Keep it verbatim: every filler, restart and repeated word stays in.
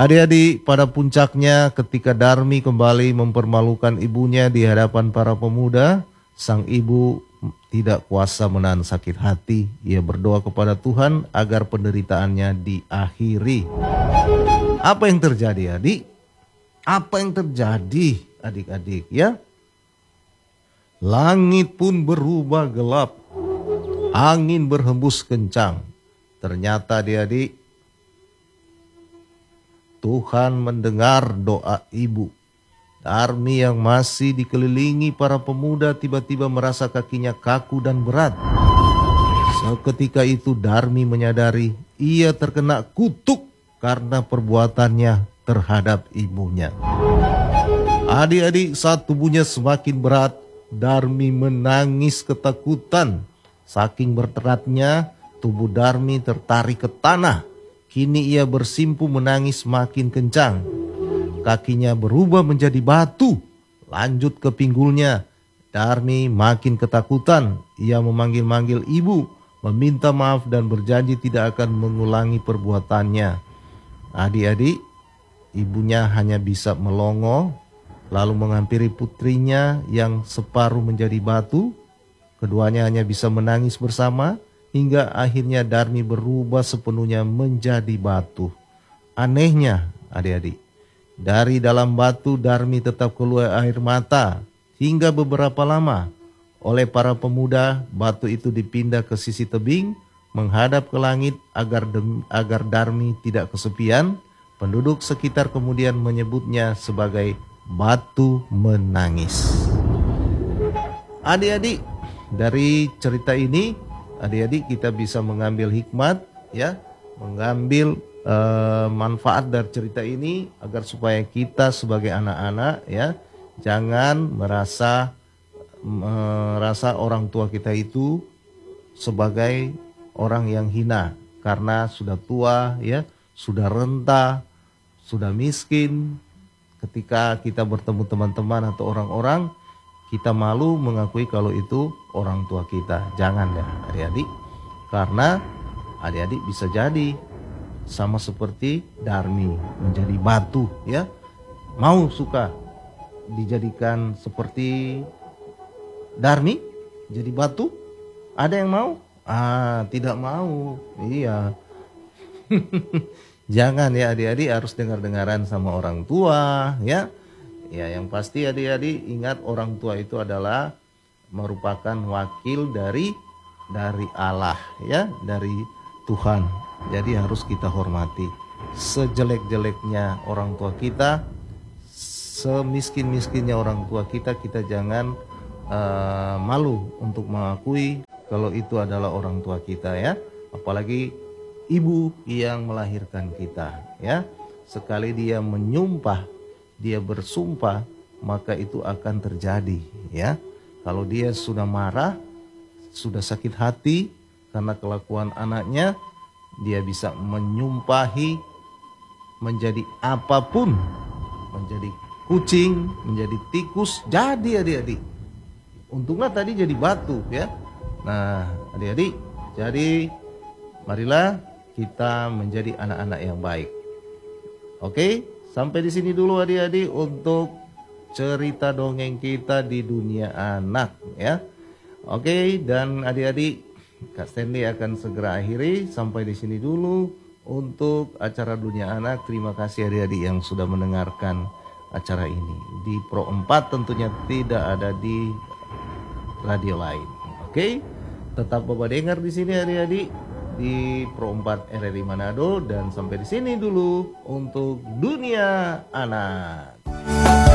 Adik-adik, pada puncaknya ketika Darmi kembali mempermalukan ibunya di hadapan para pemuda, sang ibu tidak kuasa menahan sakit hati. Ia berdoa kepada Tuhan agar penderitaannya diakhiri. Apa yang terjadi, adik? Apa yang terjadi, adik-adik, ya? Langit pun berubah gelap, angin berhembus kencang. Ternyata, adik-adik, Tuhan mendengar doa ibu. Darmi yang masih dikelilingi para pemuda tiba-tiba merasa kakinya kaku dan berat. Seketika itu Darmi menyadari ia terkena kutuk karena perbuatannya terhadap ibunya. Adik-adik, saat tubuhnya semakin berat, Darmi menangis ketakutan. Saking beratnya, tubuh Darmi tertarik ke tanah. Kini ia bersimpu menangis makin kencang. Kakinya berubah menjadi batu. Lanjut ke pinggulnya. Darmi makin ketakutan. Ia memanggil-manggil ibu, meminta maaf dan berjanji tidak akan mengulangi perbuatannya. Adik-adik, ibunya hanya bisa melongo, lalu menghampiri putrinya yang separuh menjadi batu. Keduanya hanya bisa menangis bersama. Hingga akhirnya Darmi berubah sepenuhnya menjadi batu. Anehnya, adik-adik, dari dalam batu Darmi tetap keluar air mata. Hingga beberapa lama, oleh para pemuda, batu itu dipindah ke sisi tebing, menghadap ke langit agar, dem, agar Darmi tidak kesepian. Penduduk sekitar kemudian menyebutnya sebagai batu menangis. Adik-adik, dari cerita ini, adik-adik kita bisa mengambil hikmat, ya, mengambil uh, manfaat dari cerita ini agar supaya kita sebagai anak-anak, ya, jangan merasa merasa orang tua kita itu sebagai orang yang hina karena sudah tua, ya, sudah renta, sudah miskin. Ketika kita bertemu teman-teman atau orang-orang, kita malu mengakui kalau itu orang tua kita. Jangan ya adik-adik. Karena adik-adik bisa jadi sama seperti Darmi menjadi batu, ya. Mau suka dijadikan seperti Darmi jadi batu? Ada yang mau? Ah, tidak mau. Iya. Jangan ya adik-adik, harus dengar-dengaran sama orang tua, ya. Ya, yang pasti adik-adik ingat orang tua itu adalah merupakan wakil dari dari Allah, ya, dari Tuhan. Jadi harus kita hormati. Sejelek-jeleknya orang tua kita, semiskin-miskinnya orang tua kita, kita jangan uh, malu untuk mengakui kalau itu adalah orang tua kita, ya. Apalagi ibu yang melahirkan kita, ya. Sekali dia menyumpah, dia bersumpah, maka itu akan terjadi, ya. Kalau dia sudah marah, sudah sakit hati karena kelakuan anaknya, dia bisa menyumpahi menjadi apapun, menjadi kucing, menjadi tikus, jadi adik-adik. Untungnya tadi jadi batu, ya. Nah, adik-adik, jadi marilah kita menjadi anak-anak yang baik. Oke? Sampai di sini dulu adik-adik untuk cerita dongeng kita di dunia anak, ya. Oke, dan adik-adik, Kak Stanley akan segera akhiri. Sampai di sini dulu untuk acara dunia anak. Terima kasih adik-adik yang sudah mendengarkan acara ini. Di Pro empat tentunya tidak ada di radio lain. Oke, tetap Bapak dengar di sini adik-adik di Pro empat R R I Manado, dan sampai di sini dulu untuk dunia anak.